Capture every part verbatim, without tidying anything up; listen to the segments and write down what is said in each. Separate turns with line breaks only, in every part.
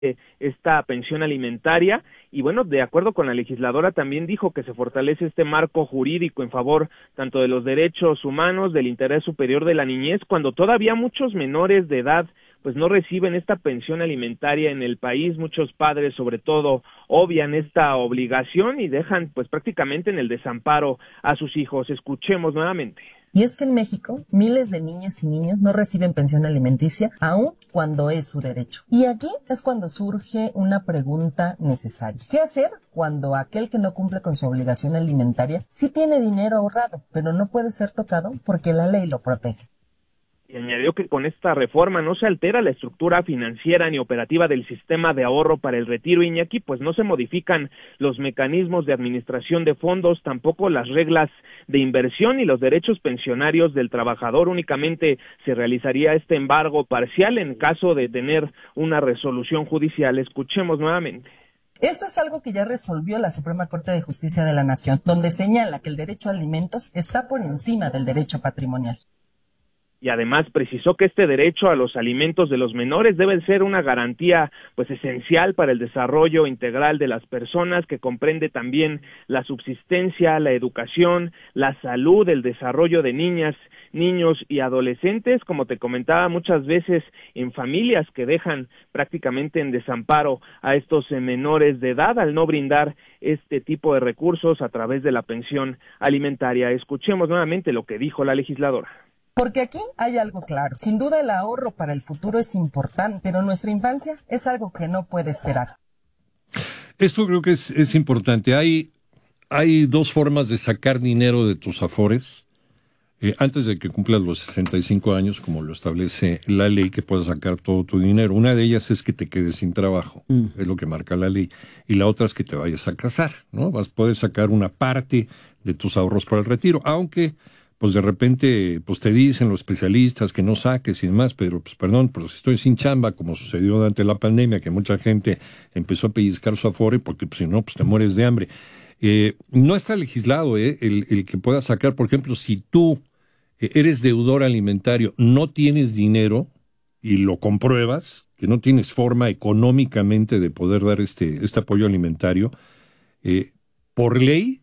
esta pensión alimentaria. Y bueno, de acuerdo con la legisladora, también dijo que se fortalece este marco jurídico en favor tanto de los derechos humanos, del interés superior de la niñez, cuando todavía muchos menores de edad pues no reciben esta pensión alimentaria en el país. Muchos padres, sobre todo, obvian esta obligación y dejan pues prácticamente en el desamparo a sus hijos. Escuchemos nuevamente.
Y es que en México, miles de niñas y niños no reciben pensión alimenticia, aun cuando es su derecho. Y aquí es cuando surge una pregunta necesaria. ¿Qué hacer cuando aquel que no cumple con su obligación alimentaria sí tiene dinero ahorrado, pero no puede ser tocado porque la ley lo protege?
Y añadió que con esta reforma no se altera la estructura financiera ni operativa del sistema de ahorro para el retiro, Iñaki, pues no se modifican los mecanismos de administración de fondos, tampoco las reglas de inversión y los derechos pensionarios del trabajador. Únicamente se realizaría este embargo parcial en caso de tener una resolución judicial. Escuchemos nuevamente.
Esto es algo que ya resolvió la Suprema Corte de Justicia de la Nación, donde señala que el derecho a alimentos está por encima del derecho patrimonial.
Y además precisó que este derecho a los alimentos de los menores debe ser una garantía pues esencial para el desarrollo integral de las personas, que comprende también la subsistencia, la educación, la salud, el desarrollo de niñas, niños y adolescentes, como te comentaba, muchas veces en familias que dejan prácticamente en desamparo a estos menores de edad al no brindar este tipo de recursos a través de la pensión alimentaria. Escuchemos nuevamente lo que dijo la legisladora.
Porque aquí hay algo claro. Sin duda el ahorro para el futuro es importante, pero nuestra infancia es algo que no puede esperar.
Esto creo que es, es importante. Hay, hay dos formas de sacar dinero de tus afores. Eh, antes de que cumplas los sesenta y cinco años, como lo establece la ley, que puedas sacar todo tu dinero. Una de ellas es que te quedes sin trabajo, mm. es lo que marca la ley. Y la otra es que te vayas a casar, ¿no? Vas, puedes sacar una parte de tus ahorros para el retiro, aunque pues de repente pues te dicen los especialistas que no saques y demás, pero pues perdón, pero si estoy sin chamba, como sucedió durante la pandemia, que mucha gente empezó a pellizcar su afore, porque pues, si no, pues te mueres de hambre. Eh, no está legislado eh, el, el que puedas sacar, por ejemplo, si tú eh, eres deudor alimentario, no tienes dinero y lo compruebas, que no tienes forma económicamente de poder dar este, este apoyo alimentario, eh, por ley,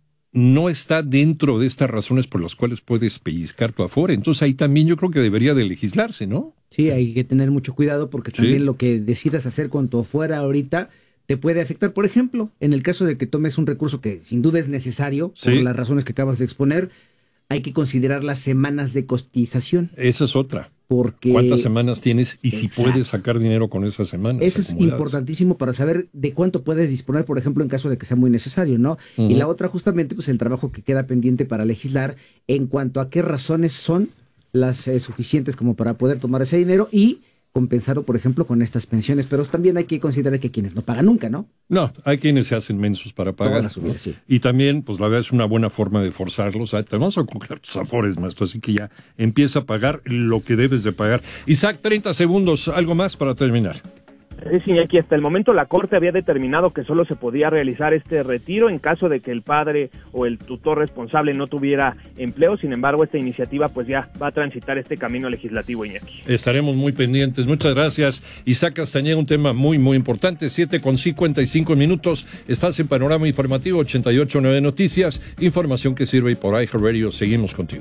no está dentro de estas razones por las cuales puedes pellizcar tu afore. Entonces ahí también yo creo que debería de legislarse, ¿no?
Sí, hay que tener mucho cuidado porque también
sí.
lo que decidas hacer con tu afuera ahorita te puede afectar. Por ejemplo, en el caso de que tomes un recurso que sin duda es necesario, sí. por las razones que acabas de exponer, hay que considerar las semanas de cotización.
Esa es otra.
Porque
¿cuántas semanas tienes y si
exacto.
puedes sacar dinero con esas semanas?
Eso es importantísimo para saber de cuánto puedes disponer, por ejemplo, en caso de que sea muy necesario, ¿no? Uh-huh. Y la otra, justamente, pues el trabajo que queda pendiente para legislar en cuanto a qué razones son las eh, suficientes como para poder tomar ese dinero y compensarlo, por ejemplo, con estas pensiones. Pero también hay que considerar que quienes no pagan nunca, ¿no?
No, hay quienes se hacen mensos para pagar.
Toda su vida, sí.
Y también, pues la verdad es una buena forma de forzarlos. ¿eh? Te vamos a congelar tus afores, maestro, así que ya empieza a pagar lo que debes de pagar. Isaac, treinta segundos, algo más para terminar.
Sí, Iñaki, hasta el momento la Corte había determinado que solo se podía realizar este retiro en caso de que el padre o el tutor responsable no tuviera empleo. Sin embargo, esta iniciativa pues ya va a transitar este camino legislativo, Iñaki.
Estaremos muy pendientes. Muchas gracias, Isaac Castañeda, un tema muy, muy importante. siete con cincuenta y cinco minutos. Estás en Panorama Informativo ochenta y ocho punto nueve Noticias. Información que sirve y por iHeartRadio. Seguimos contigo.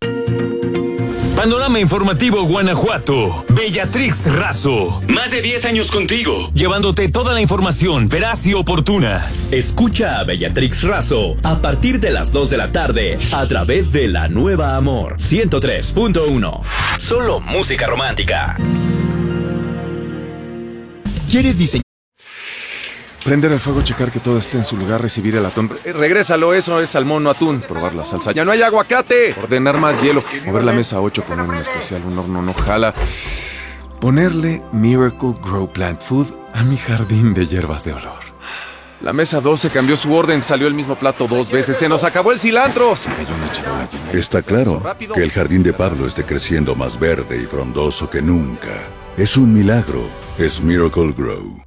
Panorama Informativo Guanajuato. Bellatrix Razo. Más de diez años contigo, llevándote toda la información veraz y oportuna. Escucha a Bellatrix Razo a partir de las dos de la tarde a través de La Nueva Amor ciento tres punto uno. Solo música romántica.
¿Quieres diseñar?
Prender el fuego, checar que todo esté en su lugar, recibir el atún. Eh, regrésalo, eso es salmón, no atún. Probar la salsa. ¡Ya no hay aguacate! Ordenar más hielo. Mover la mesa a ocho, poner un especial, un horno no jala. Ponerle Miracle Grow Plant Food a mi jardín de hierbas de olor. La mesa doce cambió su orden, salió el mismo plato dos veces. ¡Se nos acabó el cilantro! Se cayó una charola llena.
Está claro que el jardín de Pablo esté creciendo más verde y frondoso que nunca. Es un milagro. Es Miracle Grow.